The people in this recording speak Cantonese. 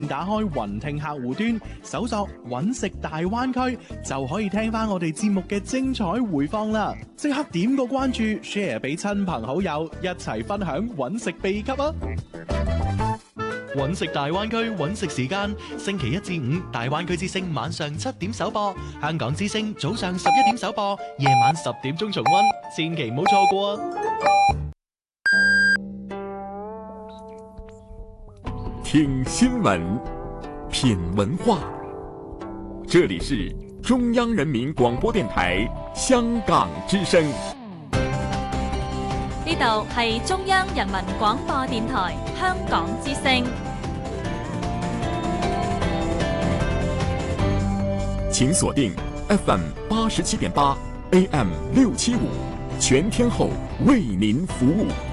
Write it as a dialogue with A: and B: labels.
A: 打開雲聽客戶端，搜索揾食大灣區，就可以聽翻我哋節目嘅精彩回放啦！即刻點個關注 ，share 俾親朋好友，一齊分享揾食秘笈啊！揾食大灣區揾食時間，星期一至五大灣區之聲晚上7點首播，香港之聲早上11點首播，夜晚10點鐘重溫，千祈唔好錯過啊！
B: 聽新聞，品文化，這裏是中央人民廣播電台香港之聲。
C: 呢度係中央人民廣播電台香港之聲。
B: 請鎖定 FM 87.8 AM 675，全天候為您服務。